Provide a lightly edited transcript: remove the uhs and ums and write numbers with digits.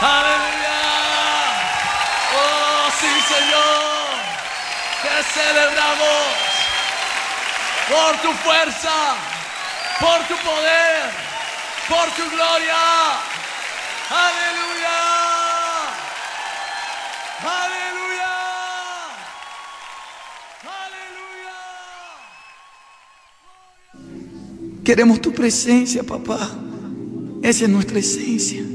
Aleluya. Oh, sí, Señor. Te celebramos por tu fuerza, por tu poder, por tu gloria. Aleluya. Aleluya. Aleluya. Queremos tu presencia, papá. Esa es nuestra esencia.